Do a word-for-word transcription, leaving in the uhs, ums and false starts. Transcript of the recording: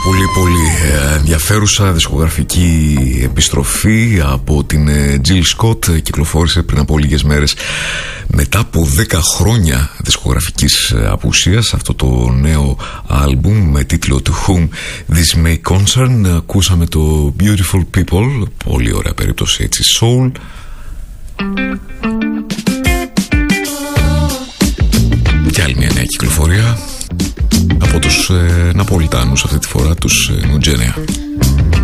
πολύ πολύ ενδιαφέρουσα δισκογραφική επιστροφή από την Jill Scott. Κυκλοφόρησε πριν από λίγες μέρες, μετά από δέκα χρόνια δισκογραφικής απουσίας, αυτό το νέο άλμπουμ με τίτλο To Whom This May Concern. Ακούσαμε το Beautiful People, πολύ ωραία περίπτωση έτσι soul. Και άλλη μια νέα κυκλοφορία από τους ε, Ναπολιτάνους, αυτή τη φορά τους ε, Νουτζένεα.